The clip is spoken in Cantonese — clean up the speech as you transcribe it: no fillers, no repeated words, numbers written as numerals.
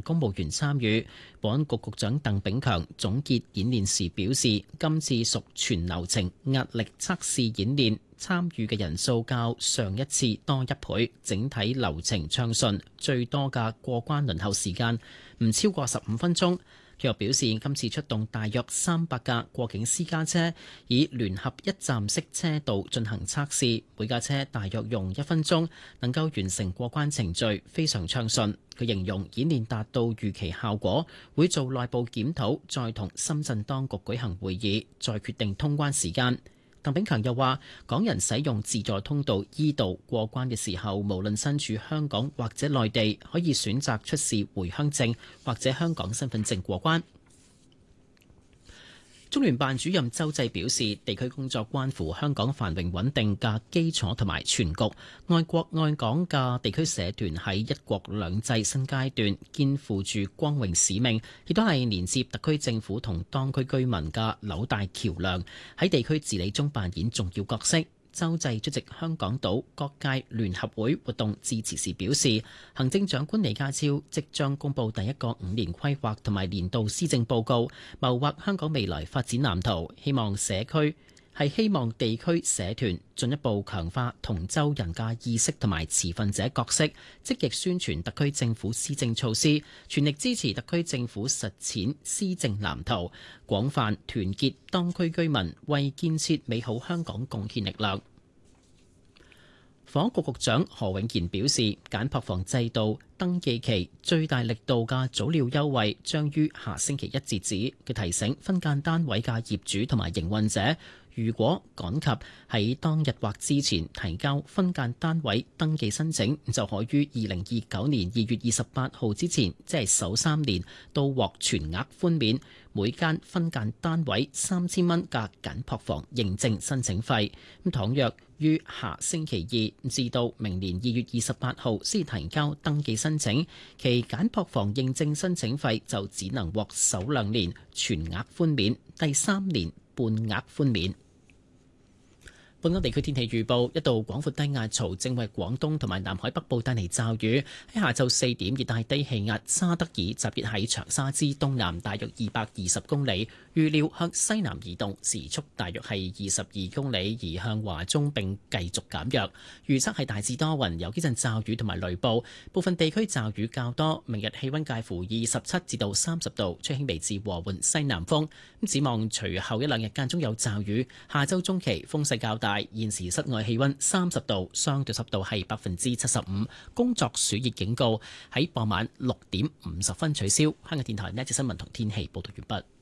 公務員參與。保安局局長鄧炳強總結演練時表示，今次屬全流程壓力測試演練，參與嘅人數較上一次多1倍，整體流程暢順，最多嘅過關輪候時間唔超過15分鐘。佢又表示，今次出動大約300架過境私家車，以聯合一站式車道進行測試，每架車大約用1分鐘，能夠完成過關程序，非常暢順。佢形容演練達到預期效果，會做內部檢討，再同深圳當局舉行會議，再決定通關時間。鄧炳強又話，港人使用自助通道 E 道過關嘅時候，無論身處香港或者內地，可以選擇出示回鄉證或者香港身份證過關。中聯辦主任周濟表示，地區工作關乎香港繁榮穩定嘅基礎同埋全局，愛國愛港嘅地區社團喺一國兩制新階段肩負住光榮使命，亦都係連接特區政府同當區居民嘅紐帶橋梁，喺地區治理中扮演重要角色。周濟出席香港島各界聯合會活動致辭時表示，行政長官李家超即將公布第一個5年規劃同埋年度施政報告，謀劃香港未來發展藍圖，希望地區社團進一步強化同州人嘅意識同埋持份者角色，積極宣傳特區政府施政措施，全力支持特區政府實踐施政藍圖，廣泛團結當區居民，為建設美好香港貢獻力量。房屋局局長何永賢表示，簡樸房制度登記期最大力度嘅早鳥優惠將於下星期1截止。佢提醒分間單位嘅業主同埋營運者，如果趕及喺當日或之前提交分間單位登記申請，就可於2029年2月28號之前，即係首3年，都獲全額寬免每間分間單位3000蚊嘅簡樸房認證申請費。倘若於下星期2至到明年2月28號先提交登記申請，其簡樸房認證申請費就只能獲首2年全額寬免，第3年半額寬免。本港地區天氣預報，一道廣闊低壓槽正為廣東同埋南海北部帶嚟驟雨。喺下晝4點，熱帶低氣壓沙德爾集結喺長沙之東南大約220公里，預料向西南移動，時速大約係22公里，移向華中並繼續減弱。預測係大致多雲，有幾陣驟雨同埋雷暴，部分地區驟雨較多。明日氣溫介乎27至到30度，吹輕微至和緩西南風。展望隨後1、2日間中有驟雨，下週中期風勢較大。現時室外氣溫30度，相對濕度係75%，工作暑熱警告喺傍晚6點50分取消。香港電台呢節新聞同天氣報道完畢。